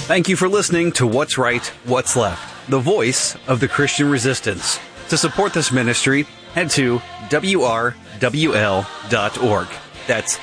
Thank you for listening to What's Right, What's Left, the voice of the Christian resistance. To support this ministry, head to WRWL.org. That's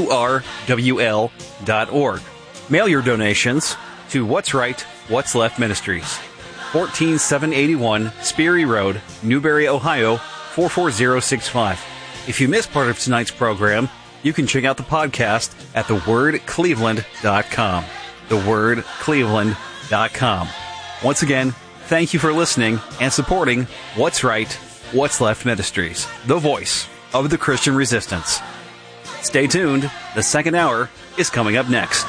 WRWL.org. Mail your donations to What's Right, What's Left Ministries, 14781 Sperry Road, Newberry, Ohio, 44065. If you missed part of tonight's program, you can check out the podcast at thewordcleveland.com. thewordcleveland.com. Once again, thank you for listening and supporting What's Right, What's Left Ministries, the voice of the Christian resistance. Stay tuned. The second hour is coming up next.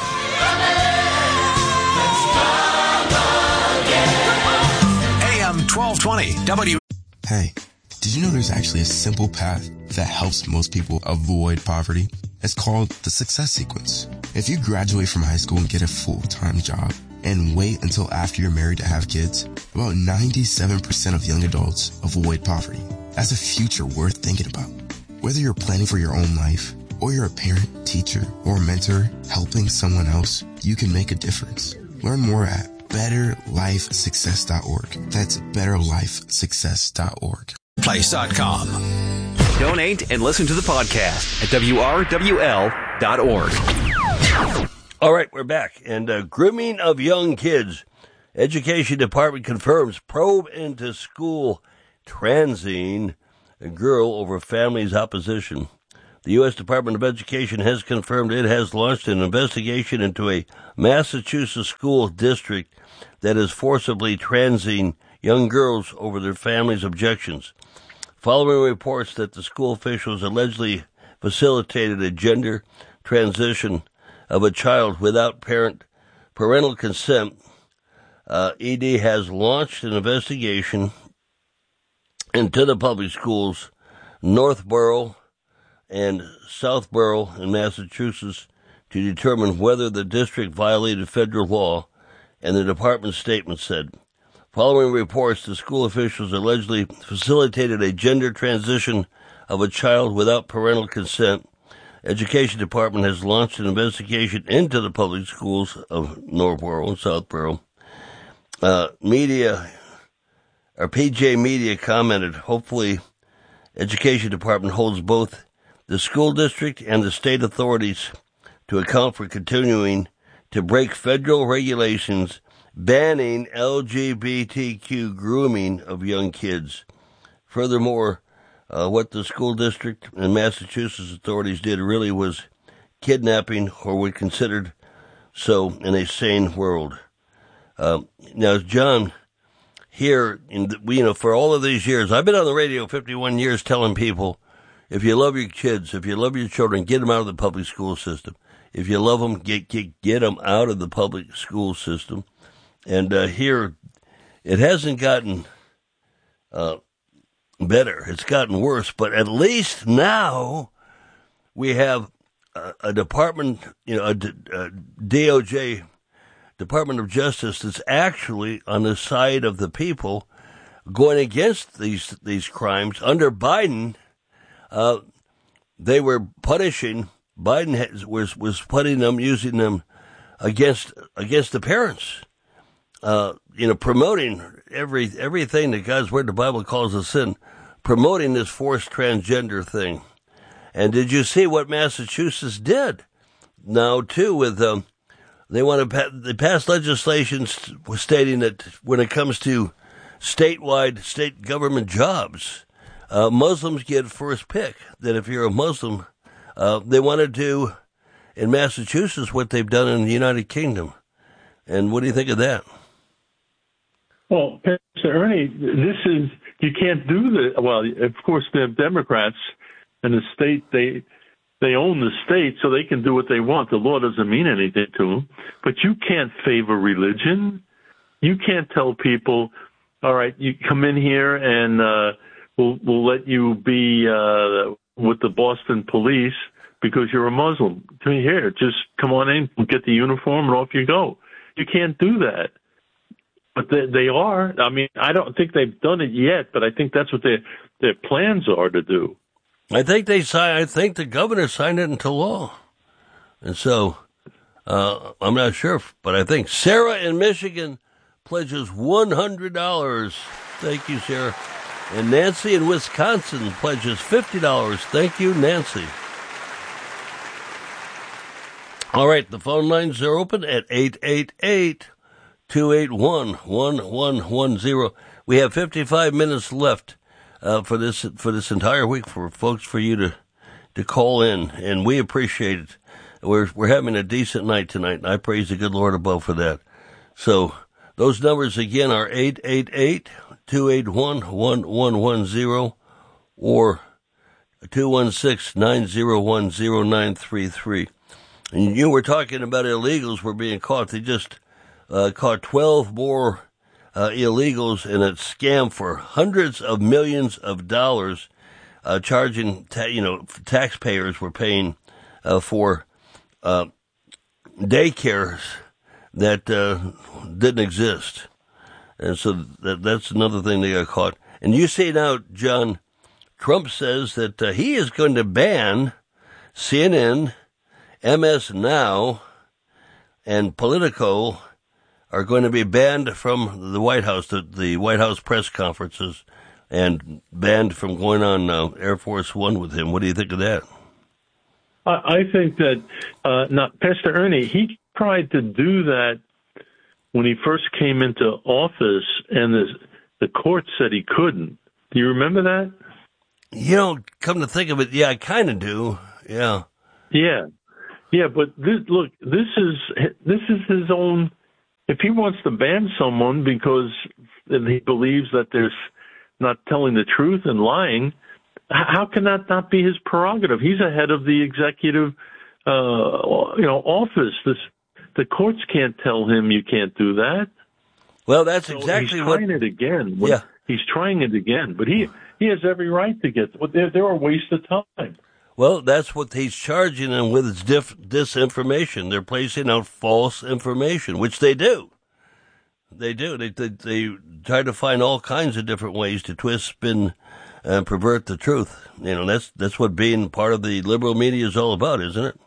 AM 1220 W. Hey, did you know there's actually a simple path that helps most people avoid poverty? It's called the success sequence. If you graduate from high school and get a full-time job and wait until after you're married to have kids, about 97% of young adults avoid poverty. That's a future worth thinking about. Whether you're planning for your own life, or you're a parent, teacher, or mentor helping someone else, you can make a difference. Learn more at betterlifesuccess.org. That's betterlifesuccess.org. Place.com. Donate and listen to the podcast at WRWL.org. All right, we're back. And grooming of young kids. Education Department confirms probe into school transing a girl over family's opposition. The U.S. Department of Education has confirmed it has launched an investigation into a Massachusetts school district that is forcibly transing young girls over their families' objections. Following reports that the school officials allegedly facilitated a gender transition of a child without parental consent, ED has launched an investigation into the public schools, Northborough and Southborough in Massachusetts, to determine whether the district violated federal law, and the department's statement said. Following reports, the school officials allegedly facilitated a gender transition of a child without parental consent. Education Department has launched an investigation into the public schools of Northborough and Southborough. PJ Media commented, hopefully Education Department holds both the school district and the state authorities to account for continuing to break federal regulations banning LGBTQ grooming of young kids. Furthermore, what the school district and Massachusetts authorities did really was kidnapping, or were considered so in a sane world. Now, John, here, for all of these years, I've been on the radio 51 years telling people, if you love your kids, if you love your children, get them out of the public school system. If you love them, get them out of the public school system. And here, it hasn't gotten better. It's gotten worse. But at least now we have a department, a DOJ, Department of Justice, that's actually on the side of the people going against these crimes. Under Biden, they were punishing. Biden was putting them, using them against the parents. Promoting everything that God's Word, the Bible calls a sin, promoting this forced transgender thing. And did you see what Massachusetts did? Now, too, with they passed legislation stating that when it comes to statewide state government jobs, Muslims get first pick. That if you're a Muslim, they want to do in Massachusetts what they've done in the United Kingdom. And what do you think of that? Well, Pastor Ernie, you can't do that. Well, of course, the Democrats in the state, they own the state, so they can do what they want. The law doesn't mean anything to them. But you can't favor religion. You can't tell people, all right, you come in here and we'll let you be with the Boston police because you're a Muslim. Here, just come on in, get the uniform, and off you go. You can't do that. But they are. I mean, I don't think they've done it yet, but I think that's what their plans are to do. I think the governor signed it into law. And so I'm not sure, but I think Sarah in Michigan pledges $100. Thank you, Sarah. And Nancy in Wisconsin pledges $50. Thank you, Nancy. All right, the phone lines are open at 888-281-1110. We have 55 minutes left for this entire week for you to call in, and we appreciate it. We're having a decent night tonight, and I praise the good Lord above for that. So those numbers again are 888-281-1110 or 216-901-0933. And you were talking about illegals were being caught. They just caught 12 more illegals in a scam for hundreds of millions of dollars, charging, taxpayers were paying for daycares that didn't exist. And so that's another thing they got caught. And you see now, John, Trump says that he is going to ban CNN, MS Now, and Politico are going to be banned from the White House, the White House press conferences, and banned from going on Air Force One with him. What do you think of that? I think that Pastor Ernie, he tried to do that when he first came into office, and the court said he couldn't. Do you remember that? Come to think of it, yeah, I kind of do. Yeah. Yeah. Yeah, but this is his own. If he wants to ban someone because he believes that they're not telling the truth and lying, how can that not be his prerogative? He's a head of the executive, office. The courts can't tell him you can't do that. Well, that's exactly he's what. Trying it again. Yeah. He's trying it again, but he has every right to get. They're a waste of time. Well, that's what he's charging them with is disinformation. They're placing out false information, which they do. They do. They try to find all kinds of different ways to twist, spin, and pervert the truth. That's what being part of the liberal media is all about, isn't it?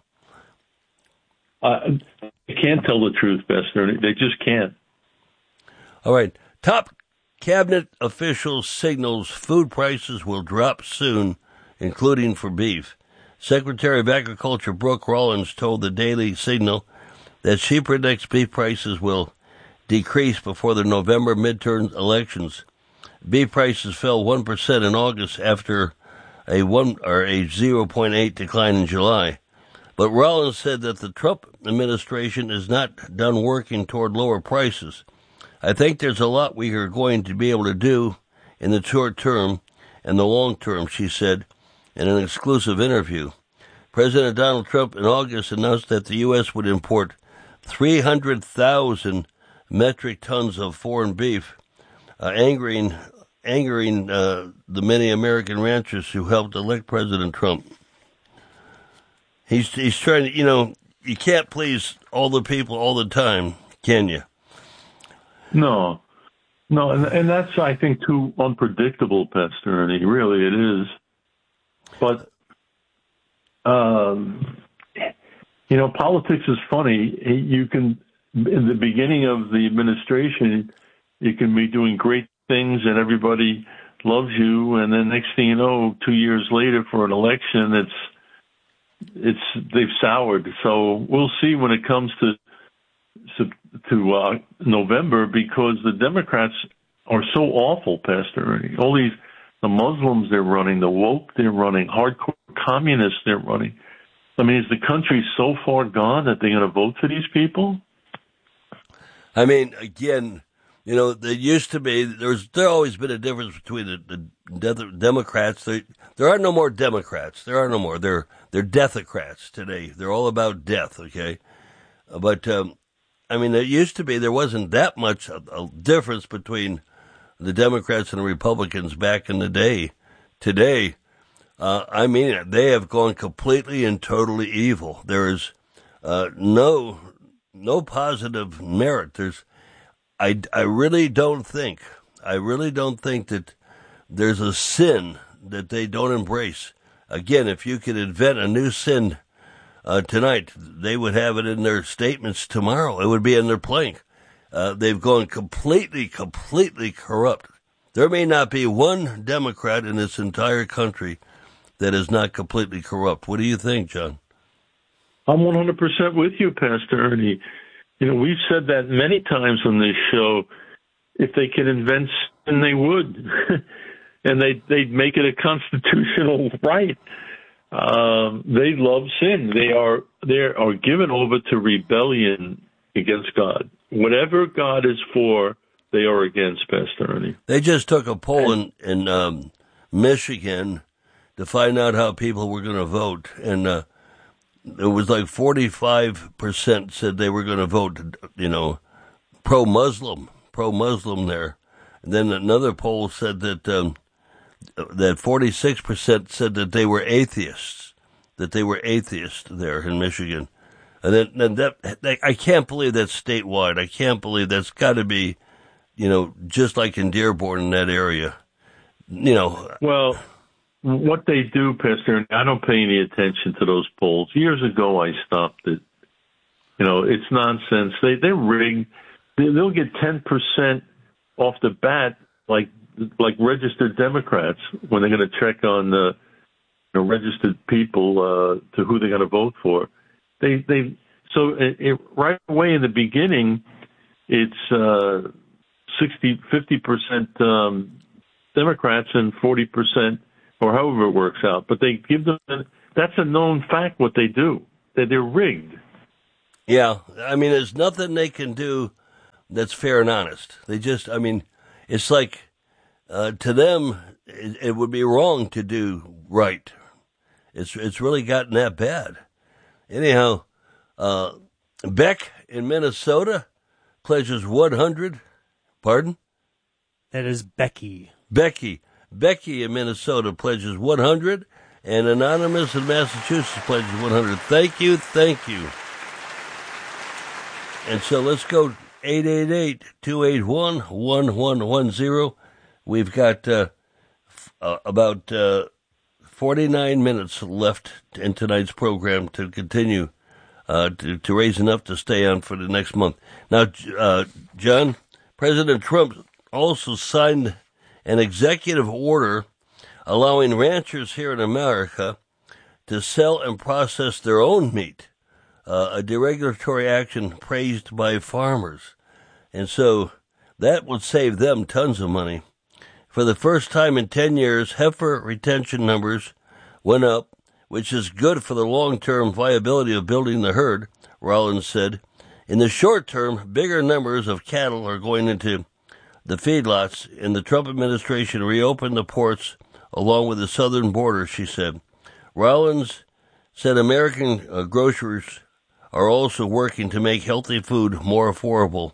They can't tell the truth, Pastor. They just can't. All right. Top cabinet officials signals food prices will drop soon, including for beef. Secretary of Agriculture Brooke Rollins told the Daily Signal that she predicts beef prices will decrease before the November midterm elections. Beef prices fell 1% in August after a 0.8 decline in July. But Rollins said that the Trump administration is not done working toward lower prices. I think there's a lot we are going to be able to do in the short term and the long term, she said in an exclusive interview. President Donald Trump in August announced that the U.S. would import 300,000 metric tons of foreign beef, angering the many American ranchers who helped elect President Trump. He's trying to, you can't please all the people all the time, can you? No, and that's, I think, too unpredictable, Pastor Ernie. Really, it is. But, politics is funny. You can, in the beginning of the administration, you can be doing great things and everybody loves you, and then next thing you know, 2 years later for an election, they've soured. So we'll see when it comes to November, because the Democrats are so awful, Pastor Ernie. All the Muslims they're running, the woke they're running, hardcore communists they're running. I mean, is the country so far gone that they're going to vote for these people? I mean, again, there used to be, there's always been a difference between the Democrats. There are no more Democrats. There are no more. They're deathocrats today. They're all about death, okay? But, there used to be, there wasn't that much a difference between the Democrats and the Republicans back in the day. Today, they have gone completely and totally evil. There is no positive merit. I really don't think that there's a sin that they don't embrace. Again, if you could invent a new sin tonight, they would have it in their statements tomorrow. It would be in their plank. They've gone completely corrupt. There may not be one Democrat in this entire country that is not completely corrupt. What do you think, John? I'm 100% with you, Pastor Ernie. You know, we've said that many times on this show. If they could invent sin, they would. And they'd make it a constitutional right. They love sin. They are given over to rebellion against God. Whatever God is for, they are against, Pastor Ernie. They just took a poll in Michigan to find out how people were going to vote, and it was like 45% said they were going to vote, pro-Muslim there. And then another poll said that 46% said that they were atheists there in Michigan. And then that I can't believe that's statewide. I can't believe that's got to be, just like in Dearborn in that area. Well, what they do, Pastor, I don't pay any attention to those polls. Years ago, I stopped it. It's nonsense. They're rigged. They'll get 10% off the bat, like registered Democrats, when they're going to check on the registered people to who they're going to vote for. So right away in the beginning, it's 50% Democrats and 40%, or however it works out. But they give them, that's a known fact what they do. They're rigged. Yeah, there's nothing they can do that's fair and honest. They just, it's like, to them, it would be wrong to do right. It's really gotten that bad. Anyhow, Beck in Minnesota pledges 100. Pardon? That is Becky. Becky in Minnesota pledges 100, and Anonymous in Massachusetts pledges 100. Thank you. And so let's go 888-281-1110. We've got about 49 minutes left in tonight's program to continue to raise enough to stay on for the next month. Now, John, President Trump also signed an executive order allowing ranchers here in America to sell and process their own meat, a deregulatory action praised by farmers. And so that would save them tons of money. For the first time in 10 years, heifer retention numbers went up, which is good for the long-term viability of building the herd, Rollins said. In the short term, bigger numbers of cattle are going into the feedlots, and the Trump administration reopened the ports along with the southern border, she said. Rollins said American grocers are also working to make healthy food more affordable.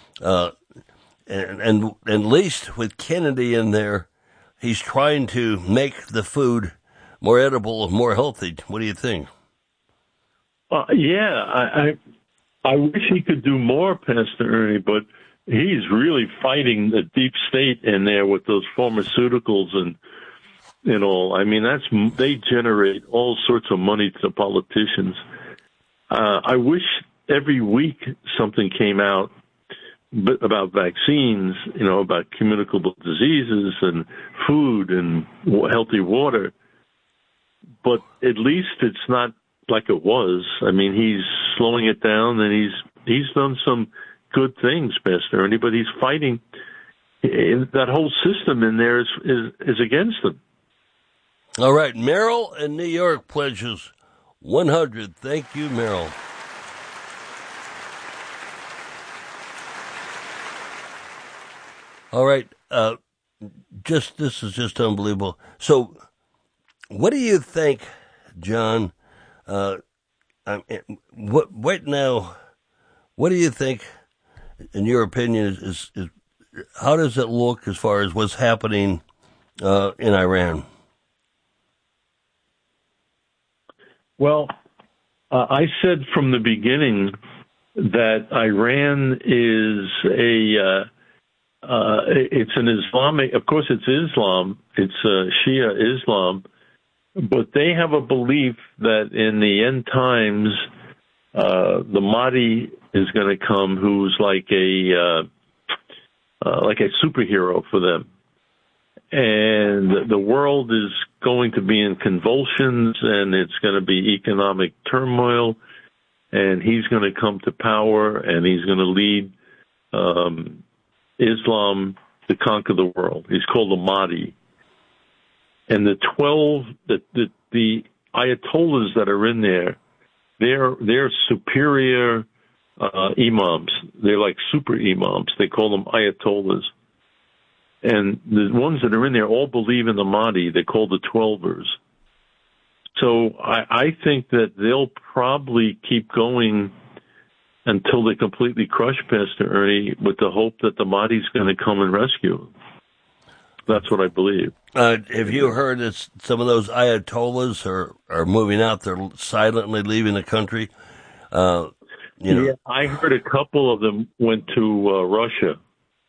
And at least with Kennedy in there, he's trying to make the food more edible and more healthy. What do you think? I wish he could do more, Pastor Ernie, but he's really fighting the deep state in there with those pharmaceuticals and all. They generate all sorts of money to politicians. I wish every week something came out about vaccines, about communicable diseases and food and healthy water. But at least it's not like it was. He's slowing it down, and he's done some good things, Pastor Ernie, but he's fighting. That whole system in there is against him. All right, Merrill in New York pledges 100. Thank you, Merrill. All right, this is just unbelievable. So, what do you think, John? What do you think, in your opinion, is how does it look as far as what's happening in Iran? Well, I said from the beginning that Iran is it's an Islamic, of course it's Islam, it's Shia Islam, But they have a belief that in the end times, the Mahdi is going to come, who's like a superhero for them, and the world is going to be in convulsions, and it's going to be economic turmoil, and he's going to come to power, and he's going to lead Islam to conquer the world. He's called the Mahdi. And the 12, the Ayatollahs that are in there, they're superior imams. They're like super imams. They call them Ayatollahs. And the ones that are in there all believe in the Mahdi. They call the Twelvers. So I think that they'll probably keep going until they completely crush Pastor Ernie, with the hope that the Mahdi's going to come and rescue him. That's what I believe. Have you heard that some of those Ayatollahs are moving out? They're silently leaving the country. Yeah, I heard a couple of them went to Russia.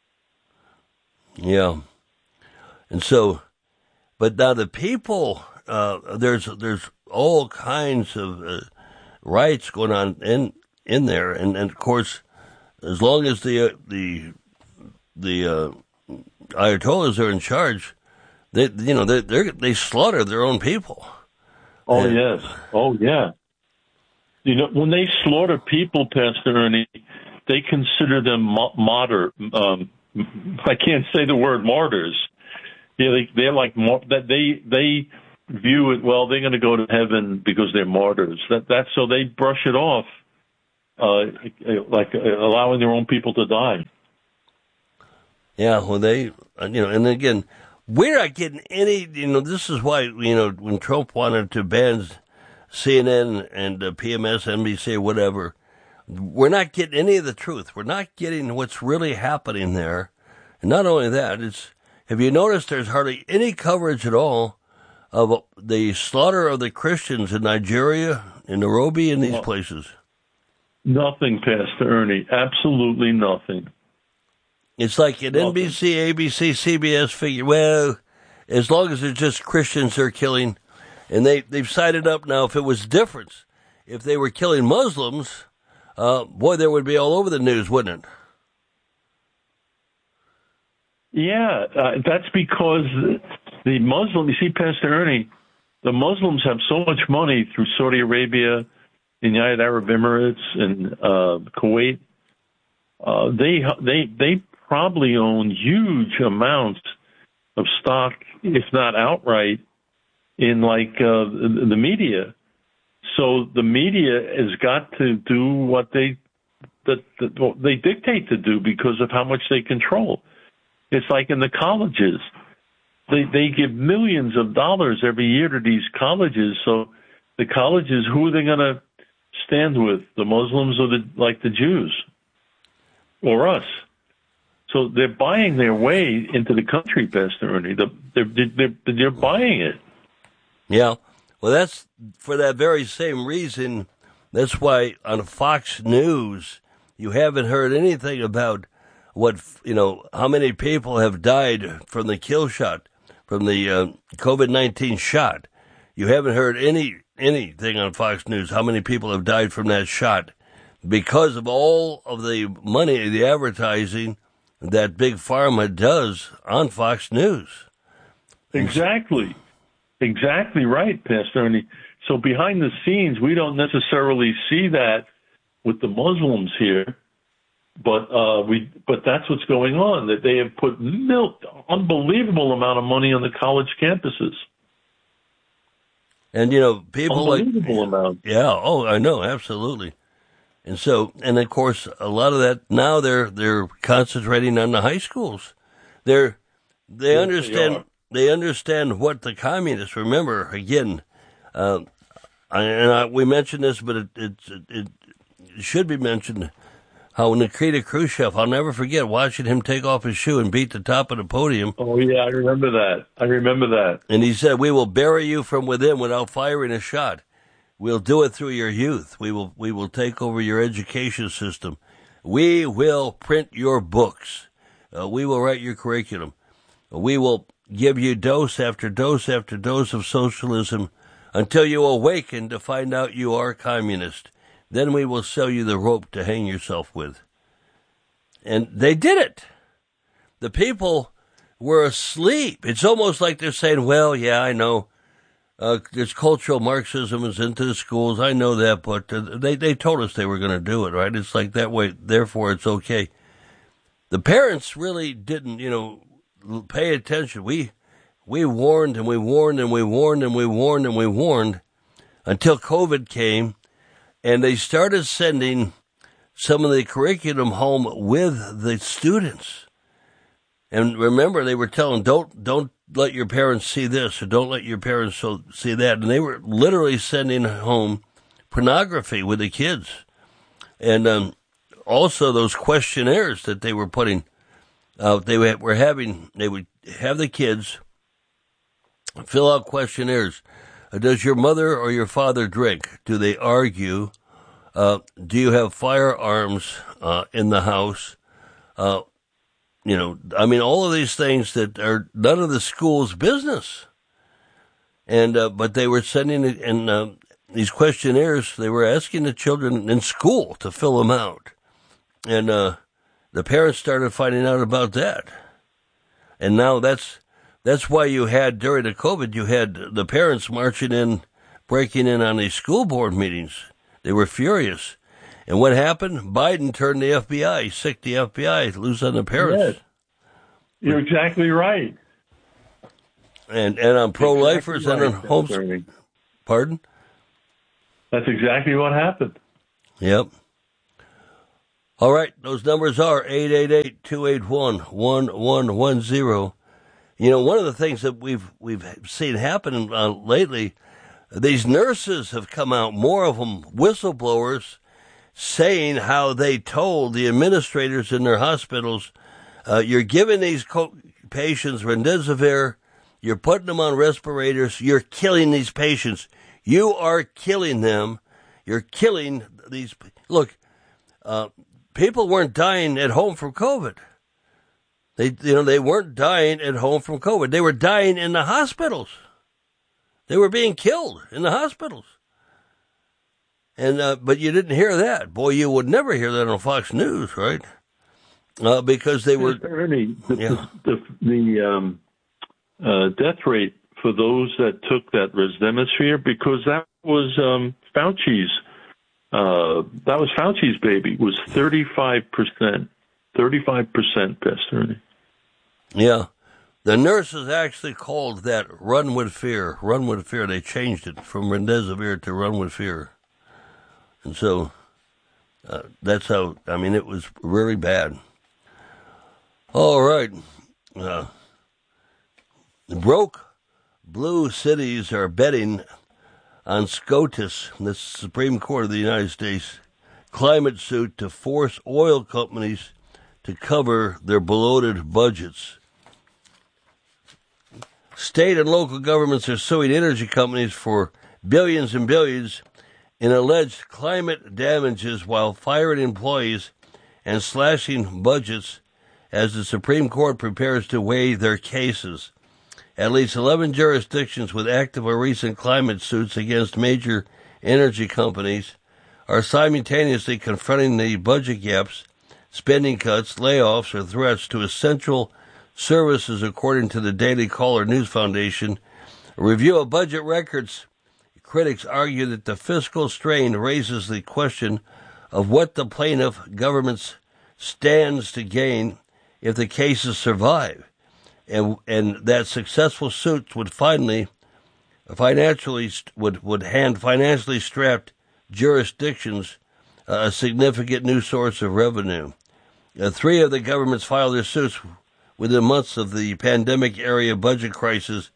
Yeah, and so, but now the people, there's all kinds of riots going on in there, and of course, as long as the Ayatollahs are in charge, they slaughter their own people. Oh, yes. Oh, yeah. You know, when they slaughter people, Pastor Ernie, they consider them martyr. I can't say the word martyrs. Yeah, they're like that. They view it. Well, they're going to go to heaven because they're martyrs. That's so they brush it off, like allowing their own people to die. Yeah, well, and again, we're not getting any, this is why, when Trump wanted to ban CNN and PMS, NBC, or whatever, we're not getting any of the truth. We're not getting what's really happening there. And not only that, have you noticed there's hardly any coverage at all of the slaughter of the Christians in Nigeria, in Nairobi, and these places? Nothing, Pastor Ernie. Absolutely nothing. It's like an NBC, ABC, CBS figure. Well, as long as it's just Christians they're killing, and they've sided up now. If it was different, if they were killing Muslims, boy, there would be all over the news, wouldn't it? Yeah, that's because the Muslims, you see, Pastor Ernie, the Muslims have so much money through Saudi Arabia, the United Arab Emirates, and Kuwait. They probably own huge amounts of stock, if not outright, in like the media. So the media has got to do what they dictate to do because of how much they control. It's like in the colleges. They give millions of dollars every year to these colleges. So the colleges, who are they going to stand with? The Muslims or the Jews? Or us? So they're buying their way into the country, Pastor Ernie. They're buying it. Yeah. Well, that's for that very same reason. That's why on Fox News, you haven't heard anything about how many people have died from the kill shot, from the COVID-19 shot. You haven't heard anything on Fox News, how many people have died from that shot, because of all of the money, the advertising that Big Pharma does on Fox News. Exactly right, Pastor Ernie. So behind the scenes, we don't necessarily see that with the Muslims here, but that's what's going on. That they have put unbelievable amount of money on the college campuses. And people unbelievable amount. Yeah. Oh, I know, absolutely. And so, and of course, a lot of that now they're concentrating on the high schools. They understand what the communists. Remember again, we mentioned this, but it should be mentioned. How Nikita Khrushchev, I'll never forget watching him take off his shoe and beat the top of the podium. Oh yeah, I remember that. And he said, "We will bury you from within without firing a shot. We'll do it through your youth. We will take over your education system. We will print your books. We will write your curriculum. We will give you dose after dose after dose of socialism until you awaken to find out you are communist. Then we will sell you the rope to hang yourself with. And they did it. The people were asleep. It's almost like they're saying, well, yeah, I know. There's cultural Marxism is into the schools. I know that, but they told us they were going to do it, right? It's like that way. Therefore, it's okay. The parents really didn't, pay attention. We warned and we warned and we warned and we warned and we warned until COVID came, and they started sending some of the curriculum home with the students. And remember, they were telling, don't let your parents see this, or don't let your parents see that. And they were literally sending home pornography with the kids. And also those questionnaires that they were putting out, they would have the kids fill out questionnaires. Does your mother or your father drink? Do they argue? Do you have firearms in the house? All of these things that are none of the school's business. And but they were sending it in these questionnaires. They were asking the children in school to fill them out, and the parents started finding out about that. And now that's why you had during the COVID, you had the parents marching in, breaking in on these school board meetings. They were furious. And what happened? Biden turned the FBI. He sicked the FBI loose on the parents. Yes. You're exactly right. And on pro-lifers exactly and on homes. Pardon? That's exactly what happened. Yep. All right. Those numbers are 888-281-1110. One of the things that we've seen happen lately, these nurses have come out, more of them whistleblowers, saying how they told the administrators in their hospitals, you're giving these patients remdesivir, you're putting them on respirators, you're killing these patients. You are killing them. You're killing these. Look, people weren't dying at home from COVID. They weren't dying at home from COVID. They were dying in the hospitals. They were being killed in the hospitals. And but you didn't hear that. Boy, you would never hear that on Fox News, right? Because they were. Ernie, the death rate for those that took that remdesivir, because that was Fauci's baby, was 35%. 35%, Pastor Ernie. Yeah. The nurses actually called that Run with Fear. Run with Fear. They changed it from remdesivir to Run with Fear. And so that's how, it was really bad. All right. Broke blue cities are betting on SCOTUS, the Supreme Court of the United States, climate suit to force oil companies to cover their bloated budgets. State and local governments are suing energy companies for billions and billions in alleged climate damages while firing employees and slashing budgets as the Supreme Court prepares to weigh their cases. At least 11 jurisdictions with active or recent climate suits against major energy companies are simultaneously confronting the budget gaps, spending cuts, layoffs, or threats to essential services, according to the Daily Caller News Foundation. A review of budget records, critics argue that the fiscal strain raises the question of what the plaintiff government stands to gain if the cases survive, and that successful suits would hand financially strapped jurisdictions a significant new source of revenue. 3 of the governments filed their suits within months of the pandemic-era budget crisis.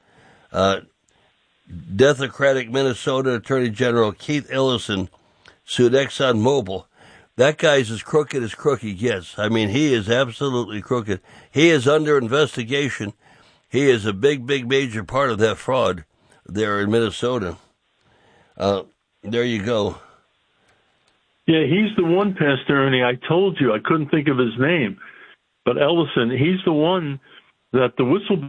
Democratic Minnesota Attorney General Keith Ellison sued ExxonMobil. That guy's as crooked gets. He is absolutely crooked. He is under investigation. He is a big major part of that fraud there in Minnesota. There you go. Yeah, he's the one, Pastor Ernie. I told you I couldn't think of his name. But Ellison, he's the one that the whistleblower